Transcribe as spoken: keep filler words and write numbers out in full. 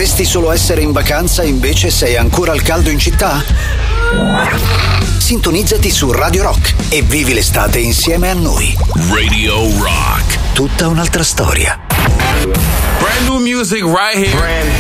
Vorresti solo essere in vacanza e invece sei ancora al caldo in città? Sintonizzati su Radio Rock e vivi l'estate insieme a noi. Radio Rock. Tutta un'altra storia. Brand new music right here. Brand